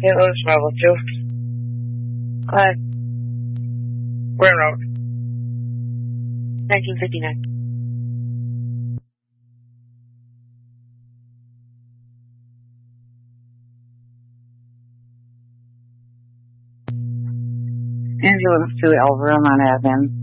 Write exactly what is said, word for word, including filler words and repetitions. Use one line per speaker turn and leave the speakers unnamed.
Saint Louis Mobile two.
Go ahead.
Grand Road.
nineteen fifty-nine.
Ambulance to Elverum on Admin.